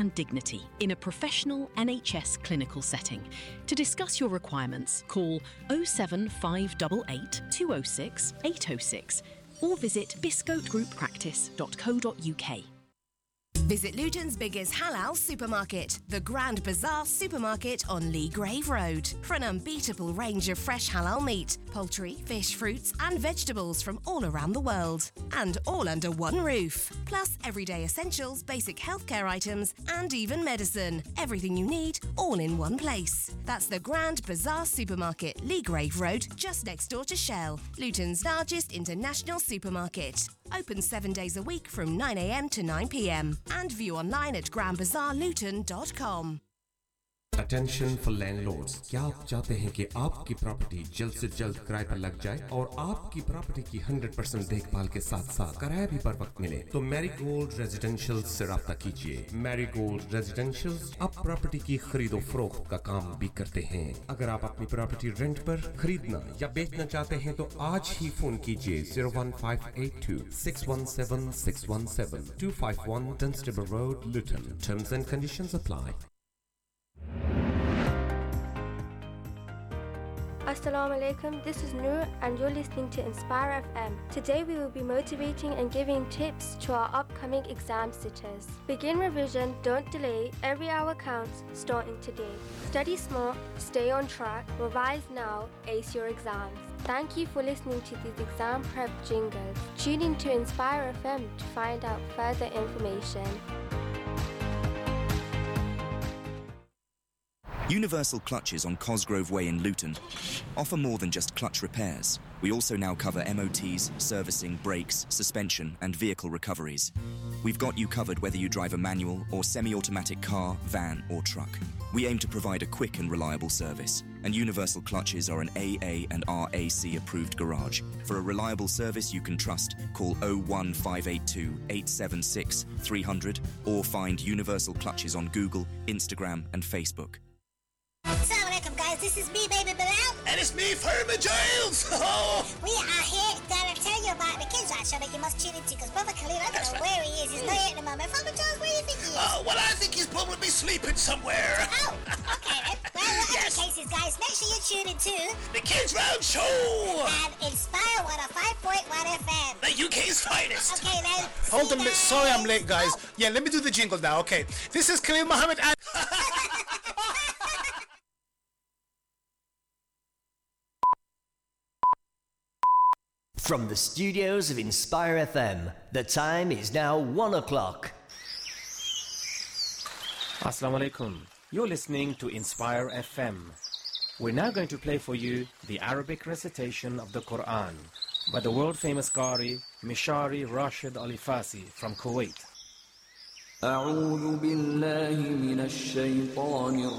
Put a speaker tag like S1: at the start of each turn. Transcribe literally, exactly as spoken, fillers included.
S1: and dignity in a professional N H S clinical setting. To discuss your requirements, call oh seven five eight eight, two oh six, eight oh six or visit biscote group practice dot co dot uk.
S2: Visit Luton's biggest halal supermarket, the Grand Bazaar Supermarket on Lee Grave Road, for an unbeatable range of fresh halal meat, poultry, fish, fruits and vegetables from all around the world. And all under one roof. Plus everyday essentials, basic healthcare items and even medicine. Everything you need, all in one place. That's the Grand Bazaar Supermarket, Lee Grave Road, just next door to Shell, Luton's largest international supermarket. Open seven days a week from nine a m to nine p m and view online at grand bazaar luton dot com.
S3: Attention for landlords. क्या आप चाहते हैं कि आपकी property जल्द से जल्द किराए पर लग जाए और आपकी प्रॉपर्टी की हंड्रेड परसेंट देखभाल के साथ साथ किराया भी पर वक्त मिले? तो मैरीगोल्ड रेजिडेंशियल से राब्ता कीजिए। मैरीगोल्ड रेजिडेंशियल अब प्रॉपर्टी की खरीदो फरोख्त का काम भी करते हैं। अगर आप अपनी प्रॉपर्टी रेंट पर खरीदना या बेचना चाहते हैं तो आज ही फोन कीजिए zero one five eight two, six one seven, six one seven, two five one Dunstable Road, Luton. Terms and conditions apply.
S4: Assalamu alaikum, this is Noor and you're listening to Inspire F M. Today we will be motivating and giving tips to our upcoming exam sitters. Begin revision, don't delay, every hour counts, starting today. Study smart, stay on track, revise now, ace your exams. Thank you for listening to these exam prep jingles. Tune in to Inspire F M to find out further information.
S5: Universal Clutches on Cosgrove Way in Luton offer more than just clutch repairs. We also now cover M O Ts, servicing, brakes, suspension and vehicle recoveries. We've got you covered whether you drive a manual or semi-automatic car, van or truck. We aim to provide a quick and reliable service, and Universal Clutches are an A A and R A C approved garage. For a reliable service you can trust, call oh one five eight two, eight seven six, three hundred or find Universal Clutches on Google, Instagram and Facebook.
S6: Assalamu alaikum guys, this is me, Baby Bilal.
S7: And it's me, Fireman Giles.
S6: We are here to tell you about the kids right show that you must tune into because Brother Khalil, I don't
S7: That's
S6: know
S7: right.
S6: where he is. He's not here at the moment. Fireman Giles, where do you think he is?
S7: Uh, well, I think he's probably sleeping somewhere.
S6: Oh, okay then. Well, whatever
S7: Yes.
S6: the case is, guys, make sure you tune into
S7: The Kids Round Show.
S6: and Inspire one oh five point one F M.
S7: The U K's finest.
S6: Okay then.
S8: Hold
S6: see
S8: on a
S6: you
S8: minute. Sorry I'm
S6: guys.
S8: late, guys.
S6: Oh.
S8: Yeah, let me do the jingle now. Okay. This is Khalil Muhammad and...
S9: From the studios of Inspire F M, the time is now one o'clock.
S10: Assalamu alaikum. You're listening to Inspire F M. We're now going to play for you the Arabic recitation of the Quran by the world-famous Qari Mishari Rashid Alifasi from Kuwait.
S11: أعوذ بالله من الشيطان